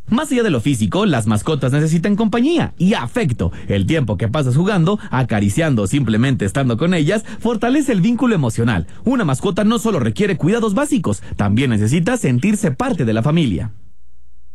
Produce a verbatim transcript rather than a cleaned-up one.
Más allá de lo físico, las mascotas necesitan compañía y afecto. El tiempo que pasas jugando, acariciando o simplemente estando con ellas, fortalece el vínculo emocional. Una mascota no solo requiere cuidados básicos, también necesita sentirse parte de la familia.